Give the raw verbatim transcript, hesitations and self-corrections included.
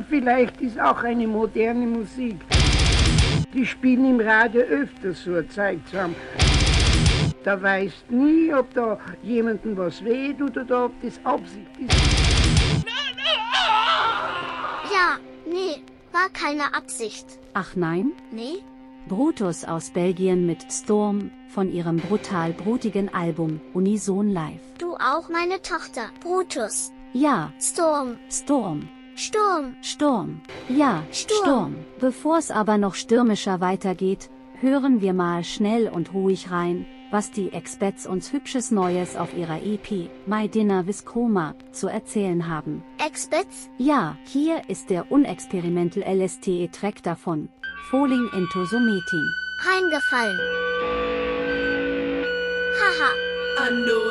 Vielleicht ist auch eine moderne Musik. Die spielen im Radio öfter so ein Zeug zusammen. Da weißt nie, ob da jemandem was wehtut oder ob das Absicht ist. Ja, nee, war keine Absicht. Ach nein? Nee? Brutus aus Belgien mit Storm von ihrem brutal brutigen Album Unison Live. Du auch, meine Tochter, Brutus. Ja. Storm. Storm. Sturm. Sturm. Ja, Sturm. Sturm. Bevor es aber noch stürmischer weitergeht, hören wir mal schnell und ruhig rein, was die Expats uns hübsches Neues auf ihrer E P My Dinner with Coma zu erzählen haben. Expats? Ja, hier ist der unexperimental L S T E-Track davon. Falling into the Meeting. Reingefallen. Haha. I know